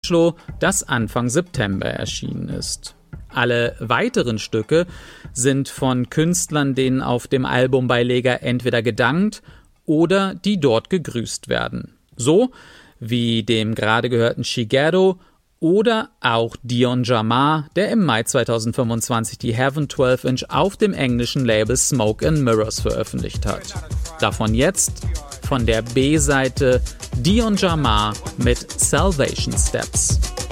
Cashflow, das Anfang September erschienen ist. Alle weiteren Stücke sind von Künstlern, denen auf dem Albumbeileger entweder gedankt oder die dort gegrüßt werden. So wie dem gerade gehörten Shigeru oder auch Dion Jamar, der im Mai 2025 die Heaven 12-Inch auf dem englischen Label Smoke and Mirrors veröffentlicht hat. Davon jetzt von der B-Seite Dion Jamar mit Salvation Steps.